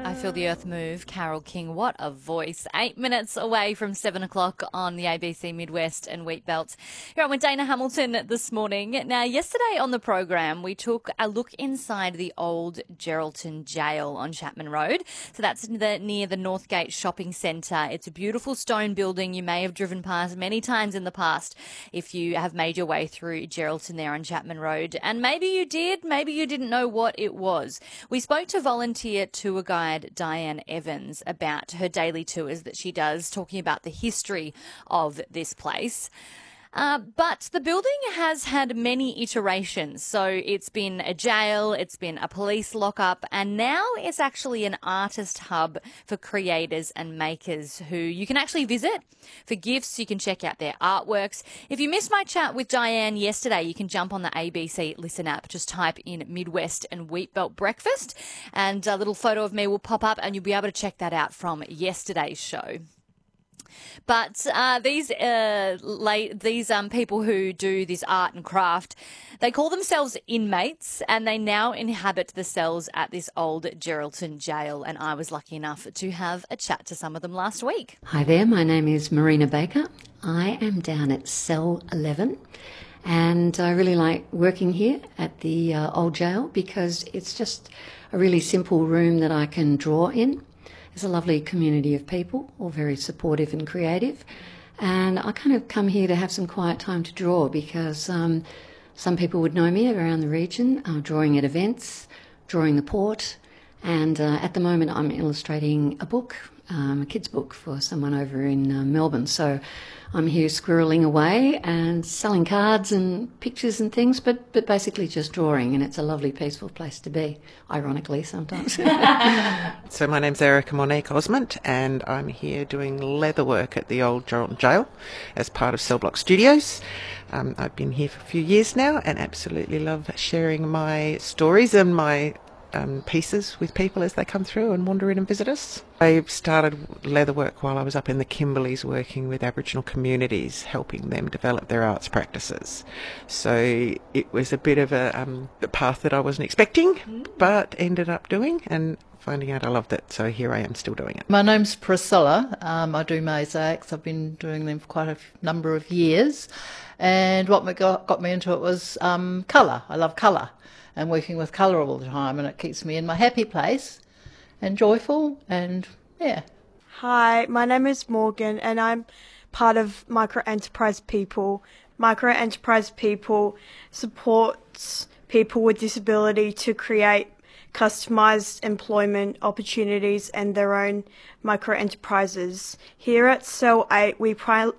I Feel the Earth Move, Carole King. What a voice. 8 minutes away from 7 o'clock on the ABC Midwest and Wheatbelt. You're on with Dana Hamilton this morning. Now, yesterday on the program, we took a look inside the old Geraldton Jail on Chapman Road. So that's near the Northgate Shopping Centre. It's a beautiful stone building you may have driven past many times in the past if you have made your way through Geraldton there on Chapman Road. And maybe you did, maybe you didn't know what it was. We spoke to volunteer tour guide Diane Evans about her daily tours that she does, talking about the history of this place. But the building has had many iterations. So it's been a jail, it's been a police lockup, and now it's actually an artist hub for creators and makers who you can actually visit for gifts. You can check out their artworks. If you missed my chat with Diane yesterday, you can jump on the ABC Listen app. Just type in Midwest and Wheatbelt Breakfast, and a little photo of me will pop up, and you'll be able to check that out from yesterday's show. But these people who do this art and craft, they call themselves inmates, and they now inhabit the cells at this old Geraldton jail. And I was lucky enough to have a chat to some of them last week. Hi there, my name is Marina Baker. I am down at cell 11, and I really like working here at the old jail because it's just a really simple room that I can draw in. There's a lovely community of people, all very supportive and creative. And I kind of come here to have some quiet time to draw because some people would know me around the region, drawing at events, drawing the port. And at the moment I'm illustrating a book, a kid's book for someone over in Melbourne. So I'm here squirreling away and selling cards and pictures and things, but basically just drawing, and it's a lovely, peaceful place to be, ironically sometimes. So my name's Erica Monique Osmond, and I'm here doing leather work at the old Geraldton Jail as part of Cell Block Studios. I've been here for a few years now and absolutely love sharing my stories and my pieces with people as they come through and wander in and visit us. I started leather work while I was up in the Kimberleys working with Aboriginal communities, helping them develop their arts practices. So it was a bit of a path that I wasn't expecting, but ended up doing, and finding out I loved it. So here I am still doing it. My name's Priscilla. I do mosaics. I've been doing them for quite a number of years. And what got me into it was colour. I love colour and working with colour all the time, and it keeps me in my happy place and joyful, and yeah. Hi, my name is Morgan, and I'm part of Micro Enterprise People. Micro Enterprise People supports people with disability to create customised employment opportunities and their own micro enterprises. Here at Cell 8, we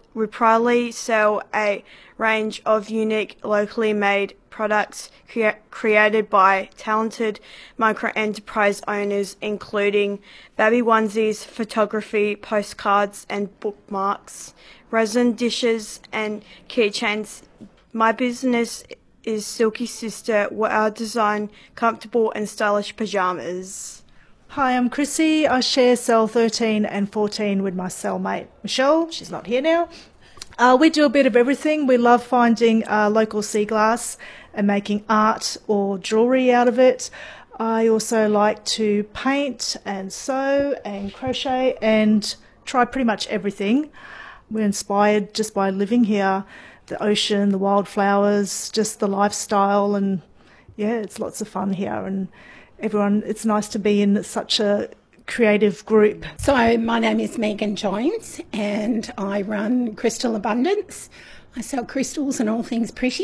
proudly sell a range of unique, locally made products created by talented micro enterprise owners, including baby onesies, photography, postcards and bookmarks, resin dishes and keychains. My business is Silky Sister, where I design comfortable and stylish pyjamas. Hi, I'm Chrissy. I share cell 13 and 14 with my cellmate Michelle. She's not here now. We do a bit of everything. We love finding local sea glass and making art or jewellery out of it. I also like to paint and sew and crochet and try pretty much everything. We're inspired just by living here. The ocean, the wildflowers, just the lifestyle, and yeah, it's lots of fun here, and everyone, it's nice to be in such a creative group. So my name is Megan Jones, and I run Crystal Abundance. I sell crystals and all things pretty.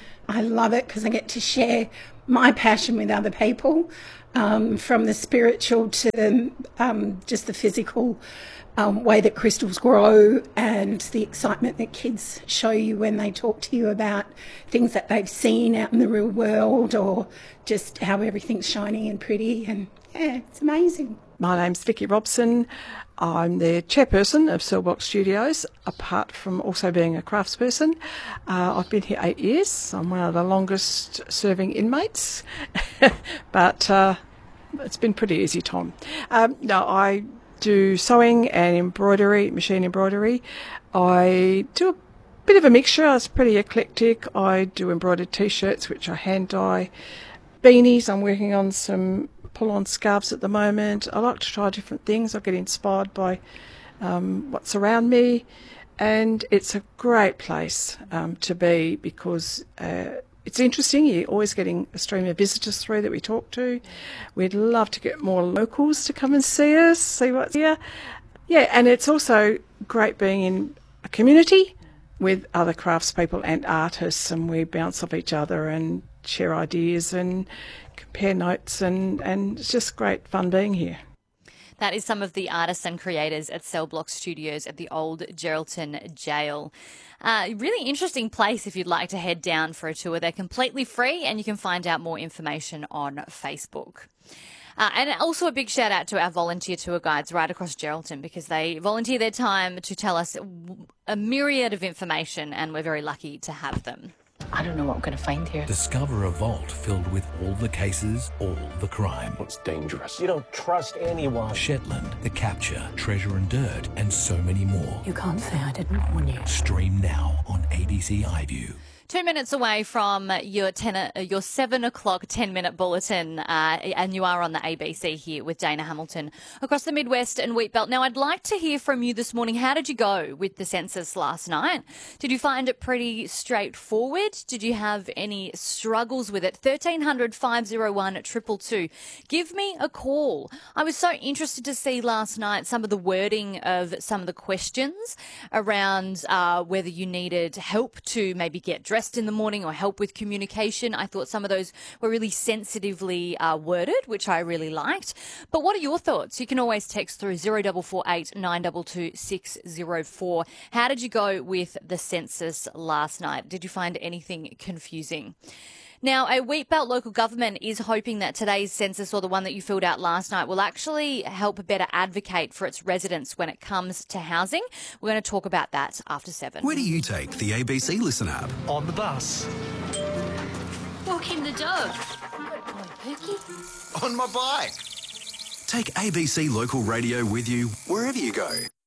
I love it because I get to share my passion with other people, from the spiritual to just the physical way that crystals grow, and the excitement that kids show you when they talk to you about things that they've seen out in the real world, or just how everything's shiny and pretty, and yeah, it's amazing. My name's Vicky Robson. I'm the chairperson of Cell Block Studios, apart from also being a craftsperson. I've been here 8 years. I'm one of the longest serving inmates, but it's been pretty easy, Tom. I do sewing and embroidery, machine embroidery. I do a bit of a mixture. It's pretty eclectic. I do embroidered t-shirts, which I hand dye. Beanies, I'm working on some pull-on scarves at the moment. I like to try different things. I get inspired by what's around me, and it's a great place to be because it's interesting. You're always getting a stream of visitors through that we talk to. We'd love to get more locals to come and see us, see what's here. Yeah, and it's also great being in a community with other craftspeople and artists, and we bounce off each other and share ideas and compare notes, and it's just great fun being here. That is some of the artists and creators at Cell Block Studios at the Old Geraldton Jail. Really interesting place if you'd like to head down for a tour. They're completely free and you can find out more information on Facebook. And also a big shout out to our volunteer tour guides right across Geraldton because they volunteer their time to tell us a myriad of information and we're very lucky to have them. I don't know what I'm going to find here. Discover a vault filled with all the cases, all the crime. It's dangerous. You don't trust anyone. Shetland, The Capture, Treasure and Dirt, and so many more. You can't say I didn't warn you. Stream now on ABC iView. 2 minutes away from your 7 o'clock 10-minute bulletin, and you are on the ABC here with Dana Hamilton across the Midwest and Wheatbelt. Now, I'd like to hear from you this morning. How did you go with the census last night? Did you find it pretty straightforward? Did you have any struggles with it? 1300 501 222. Give me a call. I was so interested to see last night some of the wording of some of the questions around whether you needed help to maybe get dressed in the morning or help with communication. I thought some of those were really sensitively worded, which I really liked. But what are your thoughts? You can always text through 0448 922 604. How did you go with the census last night? Did you find anything confusing? Now, a Wheatbelt local government is hoping that today's census, or the one that you filled out last night, will actually help better advocate for its residents when it comes to housing. We're going to talk about that after 7. Where do you take the ABC Listen app? On the bus. Walking the dog. Good boy, Pookie. On my bike. Take ABC Local Radio with you wherever you go.